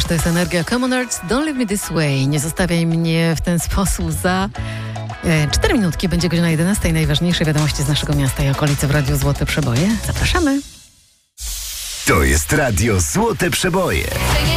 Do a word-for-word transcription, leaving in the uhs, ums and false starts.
Wiesz, to jest energia Common Arts, Don't Leave Me This Way. Nie zostawiaj mnie w ten sposób za... Cztery minutki, będzie godzina jedenasta i najważniejsze wiadomości z naszego miasta i okolicy w Radiu Złote Przeboje. Zapraszamy. To jest Radio Złote Przeboje.